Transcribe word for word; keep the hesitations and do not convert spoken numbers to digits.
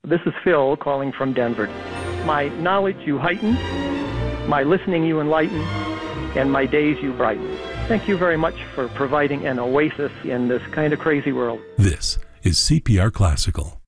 This is Phil calling from Denver. My knowledge you heighten, my listening you enlighten, and my days you brighten. Thank you very much for providing an oasis in this kind of crazy world. This is C P R Classical.